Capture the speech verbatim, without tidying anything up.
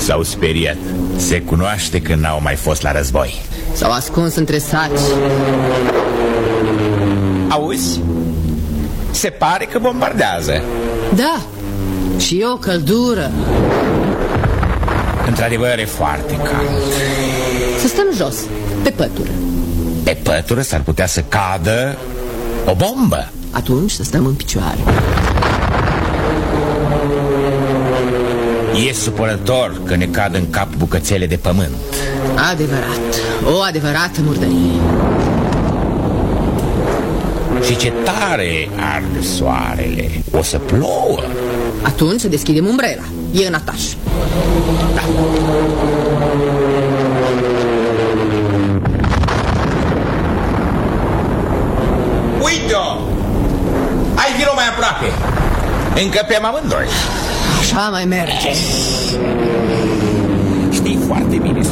S-au speriat. Se cunoaște că n-au mai fost la război. S-au ascuns între saci. Auzi? Se pare că bombardează. Da, și e o căldură. Într-adevăr e foarte cald. Să stăm jos, pe pătură. Pe pătură s-ar putea să cadă o bombă. Atunci să stăm în picioare. E supărător că ne cad în cap bucățele de pământ. Adevărat, o adevărată murdărie. Și ce tare arde soarele. O să plouă. Atunci să deschidem umbrela. E în ataș. Da. Uite-o! Hai, vino mai aproape. Încăpem amândoi. Așa mai merge. Știi foarte bine să